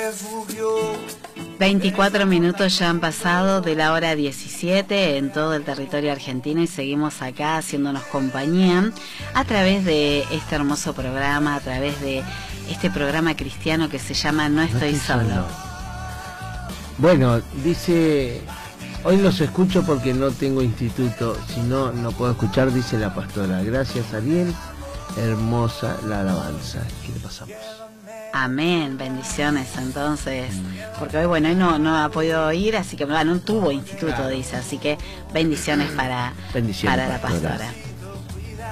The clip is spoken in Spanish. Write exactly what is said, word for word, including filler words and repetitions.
veinticuatro minutos ya han pasado de la hora diecisiete en todo el territorio argentino y seguimos acá haciéndonos compañía a través de este hermoso programa, a través de este programa cristiano que se llama No Estoy, no estoy solo. solo. Bueno, dice, hoy los escucho porque no tengo instituto, si no, no puedo escuchar, dice la pastora. Gracias, Ariel, hermosa la alabanza. ¿Qué le pasamos? Amén, bendiciones entonces, porque hoy bueno, hoy no, no ha podido ir, así que bueno, no tuvo instituto, dice, así que bendiciones para, bendiciones, para la pastora.